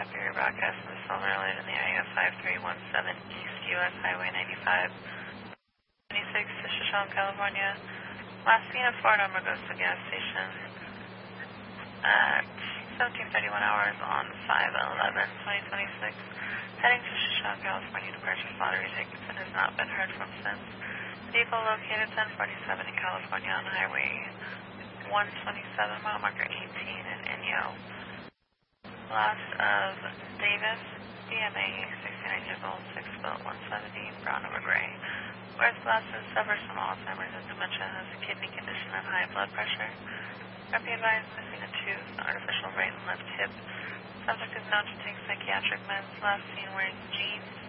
Copy your broadcast from the Silver Lane in the area 5317 East US Highway 95, 26 to Shoshone, California. Last seen at Fort Omagosa gas station at 17:31 hours on 5/11/2026. Heading to Shoshone, California to purchase lottery tickets and has not been heard from since. Vehicle located 1047 in California on Highway 127, mile marker 18 in Inyo. Loss of Davis, DMA, 69 years old, 6 foot 170, brown over gray. Wears glasses, suffers from Alzheimer's and dementia, has a kidney condition and high blood pressure. Be advised missing a tooth, artificial right and left hip. Subject is known to take psychiatric meds. Last seen wearing jeans.